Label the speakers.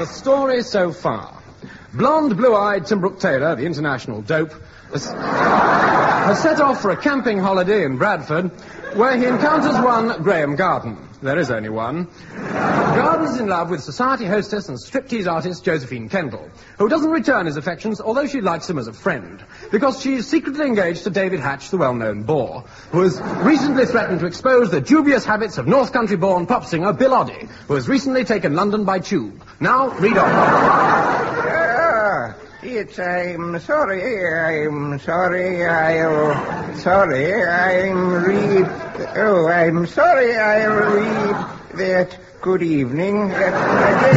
Speaker 1: the story so far. Blonde, blue-eyed Tim Brooke Taylor, the international dope, has set off for a camping holiday in Bradford, where he encounters one Graham Garden. There is only one. Garden's in love with society hostess and striptease artist Josephine Kendall, who doesn't return his affections, although she likes him as a friend, because she is secretly engaged to David Hatch, the well-known bore, who has recently threatened to expose the dubious habits of North Country-born pop singer Bill Oddie, who has recently taken London by tube. Now, read on.
Speaker 2: I'm sorry, I'll read that. Good evening.